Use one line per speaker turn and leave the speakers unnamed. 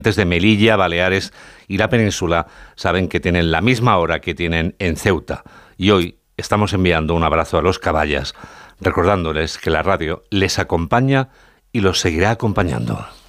Desde Melilla, Baleares y la península saben que tienen la misma hora que tienen en Ceuta. Y hoy estamos enviando un abrazo a los caballas, recordándoles que la radio les acompaña y los seguirá acompañando.